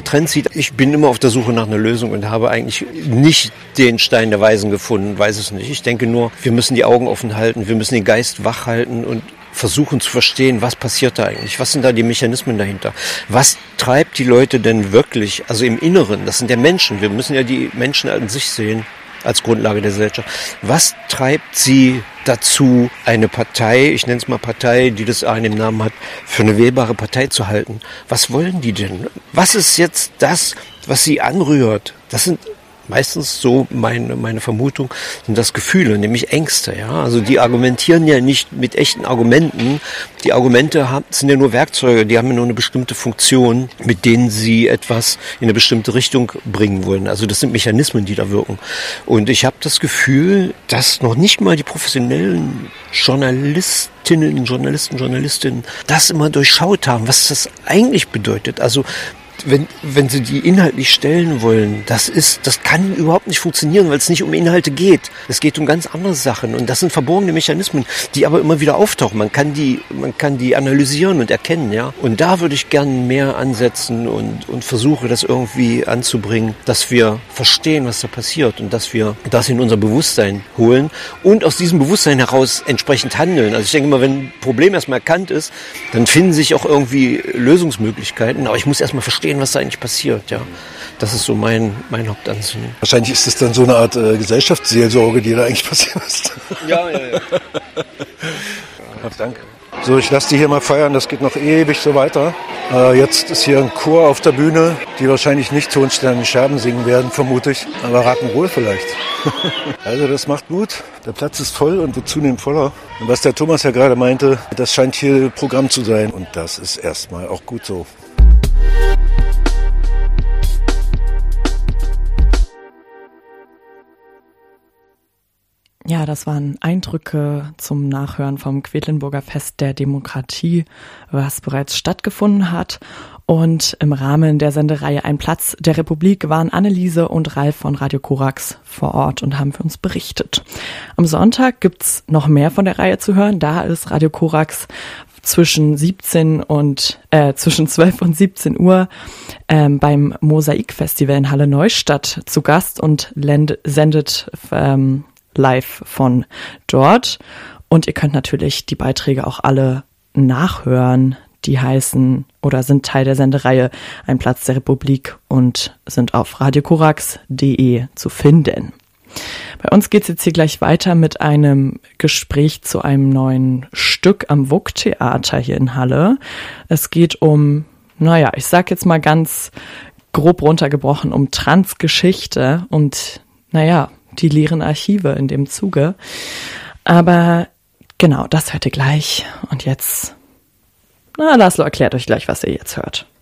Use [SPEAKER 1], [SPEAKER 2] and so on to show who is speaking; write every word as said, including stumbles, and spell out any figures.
[SPEAKER 1] Trend zieht. Ich bin immer auf der Suche nach einer Lösung und habe eigentlich nicht den Stein der Weisen gefunden, weiß es nicht. Ich denke nur, wir müssen die Augen offen halten, wir müssen den Geist wach halten und versuchen zu verstehen, was passiert da eigentlich, was sind da die Mechanismen dahinter, was treibt die Leute denn wirklich, also im Inneren, das sind ja Menschen, wir müssen ja die Menschen an sich sehen, als Grundlage der Gesellschaft. Was treibt sie dazu, eine Partei, ich nenne es mal Partei, die das A in dem Namen hat, für eine wählbare Partei zu halten? Was wollen die denn? Was ist jetzt das, was sie anrührt? Das sind meistens, so meine, meine Vermutung, sind das Gefühle, nämlich Ängste. Ja? Also die argumentieren ja nicht mit echten Argumenten. Die Argumente haben, sind ja nur Werkzeuge, die haben ja nur eine bestimmte Funktion, mit denen sie etwas in eine bestimmte Richtung bringen wollen. Also das sind Mechanismen, die da wirken. Und ich habe das Gefühl, dass noch nicht mal die professionellen Journalistinnen, Journalisten, Journalistinnen das immer durchschaut haben, was das eigentlich bedeutet. Also Wenn, wenn sie die inhaltlich stellen wollen, das ist, das kann überhaupt nicht funktionieren, weil es nicht um Inhalte geht. Es geht um ganz andere Sachen und das sind verborgene Mechanismen, die aber immer wieder auftauchen. Man kann die, man kann die analysieren und erkennen, ja. Und da würde ich gern mehr ansetzen und, und versuche das irgendwie anzubringen, dass wir verstehen, was da passiert und dass wir das in unser Bewusstsein holen und aus diesem Bewusstsein heraus entsprechend handeln. Also ich denke mal, wenn ein Problem erstmal erkannt ist, dann finden sich auch irgendwie Lösungsmöglichkeiten. Aber ich muss erstmal verstehen, was da eigentlich passiert, ja. Das ist so mein, mein Hauptansinnen.
[SPEAKER 2] Wahrscheinlich ist es dann so eine Art äh, Gesellschaftsseelsorge, die da eigentlich passiert ist.
[SPEAKER 1] Ja, ja, ja.
[SPEAKER 2] ja, danke. So, ich lasse die hier mal feiern, das geht noch ewig so weiter. Äh, jetzt ist hier ein Chor auf der Bühne, die wahrscheinlich nicht Tonsterne Scherben singen werden, vermute ich, aber Rock'n'Roll vielleicht. Also das macht Mut, der Platz ist voll und wird zunehmend voller. Und was der Thomas ja gerade meinte, das scheint hier Programm zu sein und das ist erstmal auch gut so.
[SPEAKER 3] Ja, das waren Eindrücke zum Nachhören vom Quedlinburger Fest der Demokratie, was bereits stattgefunden hat. Und im Rahmen der Sendereihe Ein Platz der Republik waren Anneliese und Ralf von Radio Korax vor Ort und haben für uns berichtet. Am Sonntag gibt's noch mehr von der Reihe zu hören. Da ist Radio Korax zwischen siebzehn und äh, zwischen zwölf und siebzehn Uhr ähm, beim Mosaik-Festival in Halle Neustadt zu Gast und lend, sendet ähm, live von dort. Und ihr könnt natürlich die Beiträge auch alle nachhören. Die heißen oder sind Teil der Sendereihe Ein Platz der Republik und sind auf radiokorax punkt de zu finden. Bei uns geht's jetzt hier gleich weiter mit einem Gespräch zu einem neuen Stück am W U K-Theater hier in Halle. Es geht um, naja, ich sag jetzt mal ganz grob runtergebrochen, um Transgeschichte und, naja, die leeren Archive in dem Zuge. Aber genau, das hört ihr gleich. Und jetzt, na, Laszlo erklärt euch gleich, was ihr jetzt hört.